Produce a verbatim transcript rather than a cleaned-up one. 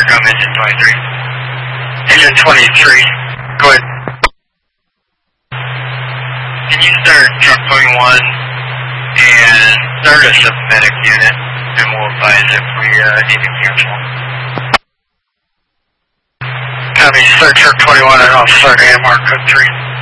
Intercom, engine twenty-three. Engine twenty-three, go ahead. Can you start truck twenty-one and start a submedic unit, and we'll advise if we uh, need to cancel. Copy, start truck twenty-one and I'll start A M R code three.